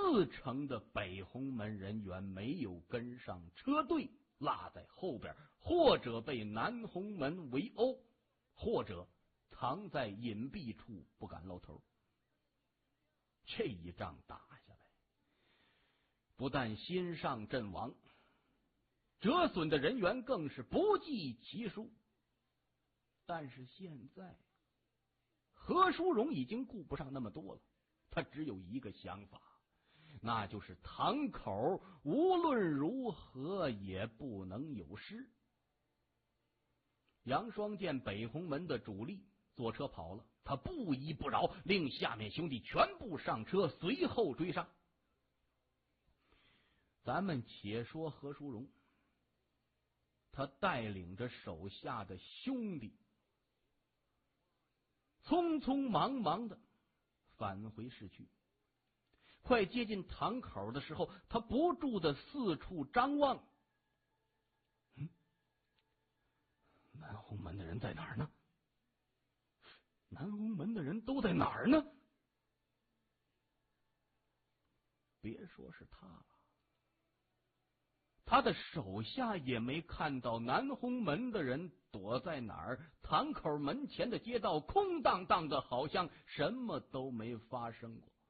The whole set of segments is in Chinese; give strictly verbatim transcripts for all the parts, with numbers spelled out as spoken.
四成的北红门人员没有跟上车队，落在后边，或者被南红门围殴，或者藏在隐蔽处不敢露头。这一仗打下来，不但心伤阵亡，折损的人员更是不计其数。但是现在何书荣已经顾不上那么多了，他只有一个想法，那就是堂口无论如何也不能有失。杨双见北红门的主力坐车跑了，他不依不饶，令下面兄弟全部上车，随后追上。咱们且说何书荣，他带领着手下的兄弟匆匆忙忙的返回市区。快接近堂口的时候，他不住的四处张望。嗯，南红门的人在哪儿呢？南红门的人都在哪儿呢？别说是他了，他的手下也没看到南红门的人躲在哪儿。堂口门前的街道空荡荡的，好像什么都没发生过。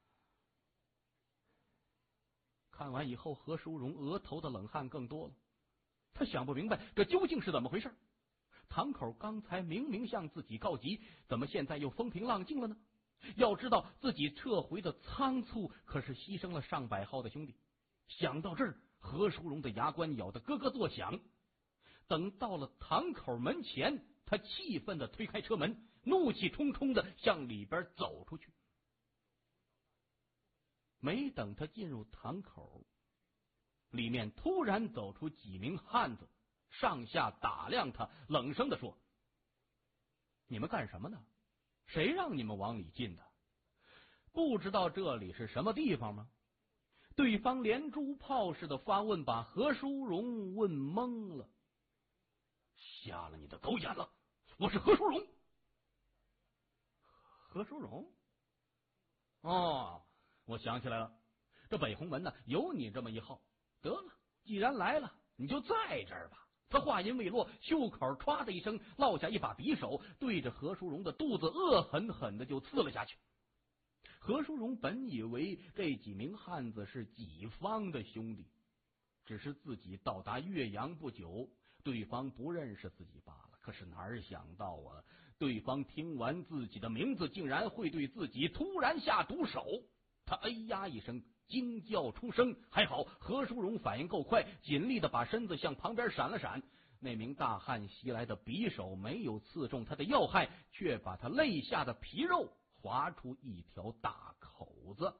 看完以后，何书荣额头的冷汗更多了。他想不明白这究竟是怎么回事。堂口刚才明明向自己告急，怎么现在又风平浪静了呢？要知道自己撤回的仓促，可是牺牲了上百号的兄弟。想到这儿，何书荣的牙关咬得咯咯作响。等到了堂口门前，他气愤地推开车门，怒气冲冲地向里边走出去。没等他进入堂口，里面突然走出几名汉子，上下打量他，冷声地说：“你们干什么呢？谁让你们往里进的？不知道这里是什么地方吗？”对方连珠炮似的发问，把何书荣问懵了。瞎了你的狗眼了！我是何书荣。何书荣？哦，我想起来了，这北红门呢有你这么一号。得了，既然来了，你就在这儿吧。他话音未落，袖口唰的一声落下一把匕首，对着何书荣的肚子恶狠狠的就刺了下去。何书荣本以为这几名汉子是己方的兄弟，只是自己到达岳阳不久，对方不认识自己罢了。可是哪儿想到啊，对方听完自己的名字，竟然会对自己突然下毒手。他哎呀一声惊叫出声，还好何书荣反应够快，尽力的把身子向旁边闪了闪。那名大汉袭来的匕首没有刺中他的要害，却把他肋下的皮肉划出一条大口子。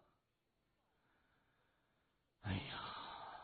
哎呀，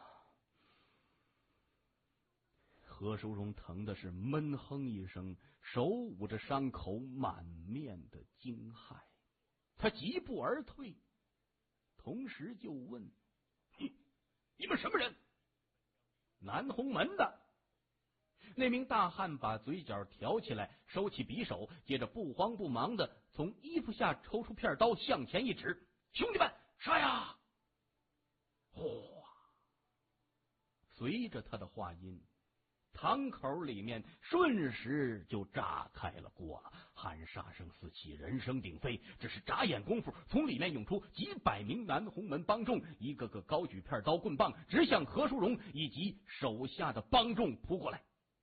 何书荣疼的是闷哼一声，手捂着伤口，满面的惊骇。他疾步而退，同时就问：“你你们什么人？”南红门的。那名大汉把嘴角挑起来，收起匕首，接着不慌不忙的从衣服下抽出片刀，向前一指：“兄弟们，杀呀！”哗！随着他的话音，堂口里面瞬时就炸开了锅了，喊杀声四起，人声鼎沸。只是眨眼功夫，从里面涌出几百名南红门帮众，一个个高举片刀棍棒，直向何书荣以及手下的帮众扑过来。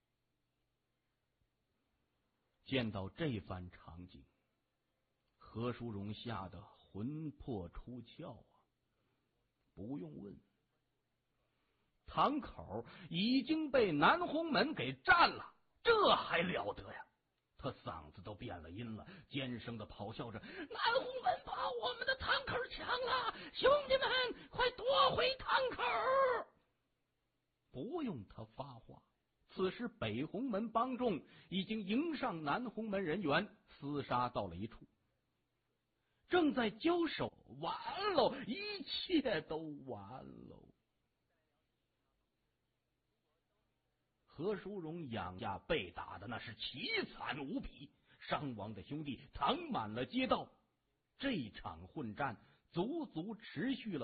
见到这番场景，何书荣吓得魂魄出窍啊！不用问，堂口已经被南红门给占了，这还了得呀！他嗓子都变了音了，尖声的咆哮着：“南红门把我们的堂口抢了，兄弟们，快夺回堂口！”不用他发话，此时北红门帮众已经迎上南红门人员，厮杀到了一处，正在交手。完喽，一切都完喽！何书荣仰下被打的那是凄惨无比，伤亡的兄弟躺满了街道。这场混战足足持续了